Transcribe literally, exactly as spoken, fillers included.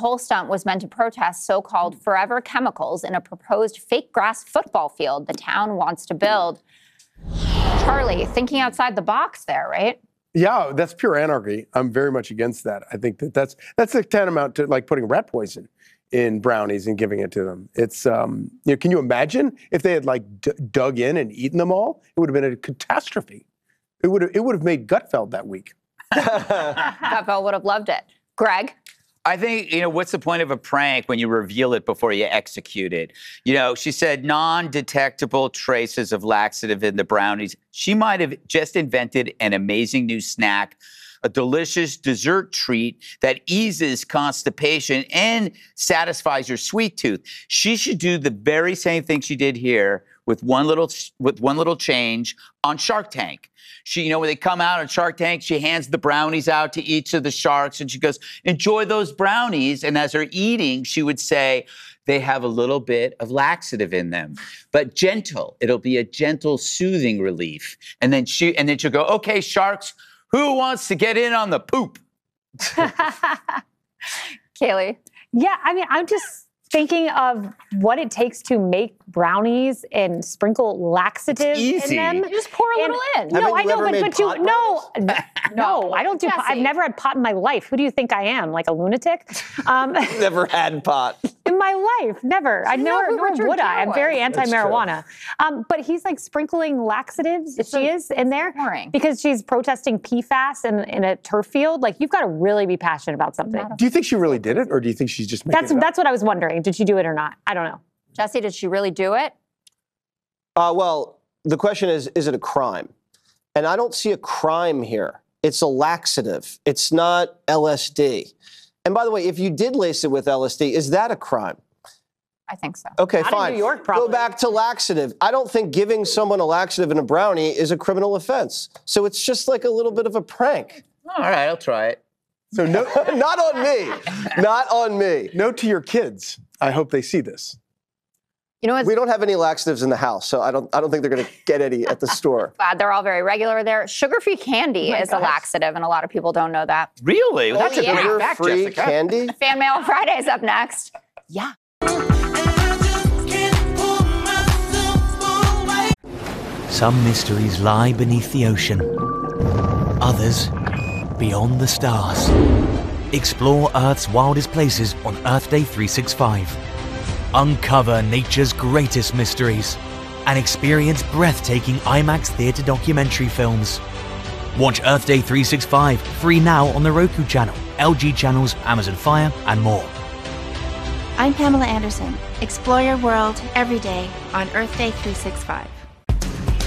whole stunt was meant to protest so-called forever chemicals in a proposed fake grass football field the town wants to build. Charlie, thinking outside the box there, right? Yeah, that's pure anarchy. I'm very much against that. I think that that's that's a tantamount to like putting rat poison in brownies and giving it to them. It's, um, you know, can you imagine if they had like d- dug in and eaten them all? It would have been a catastrophe. It would have it would have made Gutfeld that week. Gutfeld would have loved it. Greg? I think, you know, what's the point of a prank when you reveal it before you execute it? You know, she said non-detectable traces of laxative in the brownies. She might have just invented an amazing new snack, a delicious dessert treat that eases constipation and satisfies your sweet tooth. She should do the very same thing she did here with one little with one little change on Shark Tank. She, you know, when they come out on Shark Tank, she hands the brownies out to each of the sharks and she goes, enjoy those brownies. And as they're eating, she would say, they have a little bit of laxative in them, but gentle. It'll be a gentle, soothing relief. And then she, and then she'll go, okay, sharks, who wants to get in on the poop? Kaylee? Yeah, I mean, I'm just thinking of what it takes to make brownies and sprinkle laxative in them. You just pour a and, little in. No, Haven't I you know, ever but, made but you, pot no, no, No, I don't do pot. I've Jesse. never had pot in my life. Who do you think I am? Like a lunatic? Um, Never had pot. in my life, never. I You know never, who nor Richard would I. Gere I'm very was. anti-marijuana. Um, but he's like sprinkling laxatives. It's she so is in there boring. because she's protesting P FAS in, in a turf field. Like you've got to really be passionate about something. Do you think she really did it, or do you think she's just making That's it up? that's what I was wondering. Did she do it or not? I don't know. Jesse, did she really do it? Uh, well, the question is, is it a crime? And I don't see a crime here. It's a laxative. It's not L S D. And by the way, if you did lace it with L S D, is that a crime? I think so. Okay, Not in fine. New York, Go probably. back to laxative. I don't think giving someone a laxative in a brownie is a criminal offense. So it's just like a little bit of a prank. All right, I'll try it. So no, Not on me. Not on me. note to your kids. I hope they see this. You know what's We don't have any laxatives in the house, so I don't I don't think they're going to get any at the store. bad? They're all very regular there. Sugar-free candy my is a gosh. laxative, and a lot of people don't know that. Really? Well, that's a yeah. great fact, Sugar-free Jessica. candy? Fan Mail Fridays up next. Yeah. Some mysteries lie beneath the ocean, others beyond the stars. Explore Earth's wildest places on Earth Day three sixty-five. Uncover nature's greatest mysteries and experience breathtaking IMAX theater documentary films. Watch Earth Day three sixty-five free now on the Roku channel, L G channels, Amazon Fire, and more. I'm Pamela Anderson. Explore your world every day on Earth Day three sixty-five.